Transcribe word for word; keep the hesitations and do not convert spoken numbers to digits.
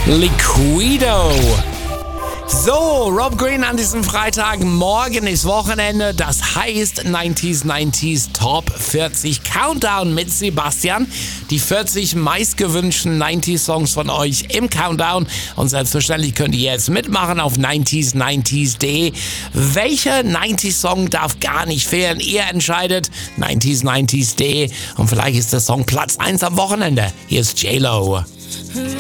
Liquido. So, Rob Green an diesem Freitag. Morgen ist Wochenende. Das heißt neunziger neunziger Top vierzig Countdown mit Sebastian. Die vierzig meistgewünschten neunziger Songs von euch im Countdown. Und selbstverständlich könnt ihr jetzt mitmachen auf neunziger neunziger punkt de. Welcher neunziger Song darf gar nicht fehlen? Ihr entscheidet. neunziger neunziger punkt de. Und vielleicht ist der Song Platz eins am Wochenende. Hier ist J-Lo.